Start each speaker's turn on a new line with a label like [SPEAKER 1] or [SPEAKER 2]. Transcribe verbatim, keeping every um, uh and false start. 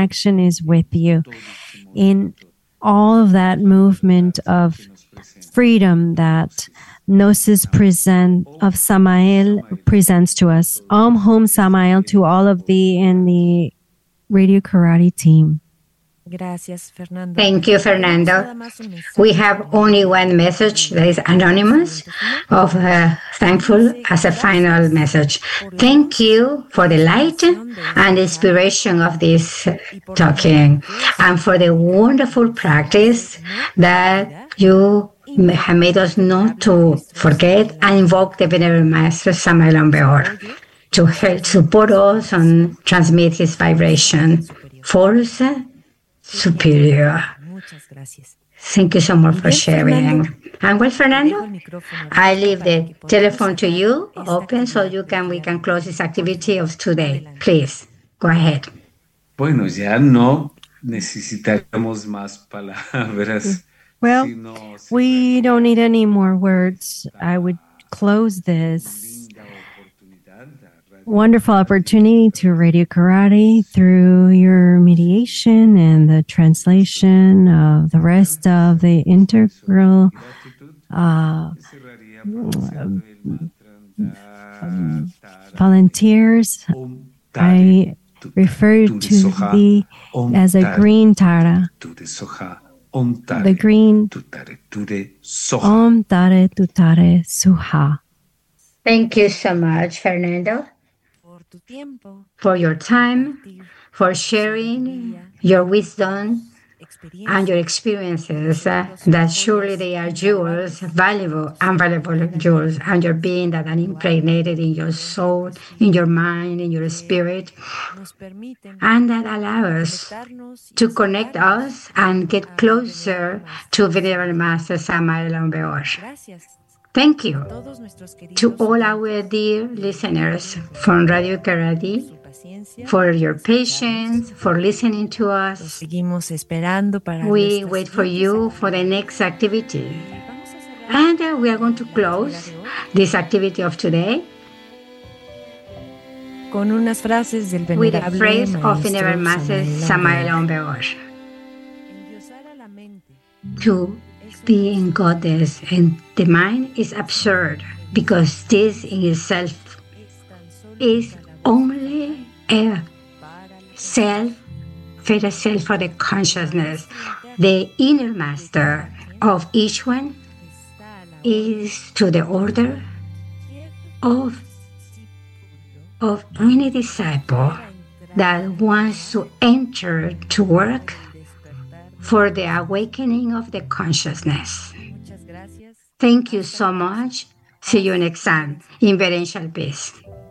[SPEAKER 1] connection is with you. In all of that movement of freedom that Gnosis present of Samael presents to us. Om Hum Samael to all of thee in the Radio Karate team.
[SPEAKER 2] Thank you, Fernando. We have only one message that is anonymous of uh, thankful as a final message. Thank you for the light and inspiration of this talking and for the wonderful practice that you have made us not to forget and invoke the Venerable Master Samael Aun Weor to help support us and transmit his vibration. Force superior. Thank you so much for sharing. And well, Fernando, I leave the telephone to you open so you can we can close this activity of today. Please, go ahead.
[SPEAKER 3] Bueno, ya no necesitamos más palabras.
[SPEAKER 1] Well, we don't need any more words. I would close this wonderful opportunity to Radio Karate through your mediation and the translation of the rest of the integral uh, um, volunteers. I refer to thee as a green Tara. The green Om Tare Tutare Suha.
[SPEAKER 2] Thank you so much, Fernando, for your time, for sharing your wisdom and your experiences uh, that surely they are jewels, valuable, unvaluable jewels, and your being that are impregnated in your soul, in your mind, in your spirit, and that allow us to connect us and get closer to Venerable Master Samael Aun Weor. Thank you to all our dear listeners from Radio Karate for your patience, for listening to us. We wait for you for the next activity. And uh, we are going to close this activity of today with a phrase of Venerable Master Samael Aun Weor. To be in goddess and the mind is absurd because this in itself is only a self, for the self for the consciousness. The inner master of each one is to the order of, of any disciple that wants to enter to work for the awakening of the consciousness. Thank you so much. See you next time in Verential Peace.